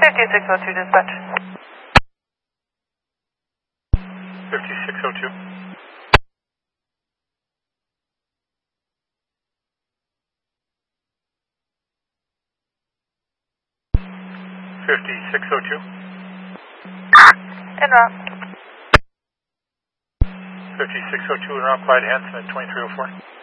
5602 dispatch. 5602. 5602. En route. 5602 en route, Clyde Hanson at 2304.